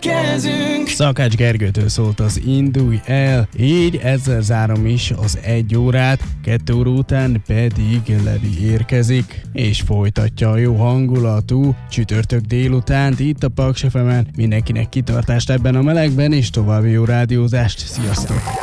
kezünk. Szakács Gergőtől szólt az Indulj el, így ezzel zárom is az 1 órát, 2 óra után pedig Levi érkezik, és folytatja a jó hangulatú csütörtök délutánt itt a Paks FM-en. Mindenkinek kitartást ebben a melegben, és további jó rádiózást. Sziasztok!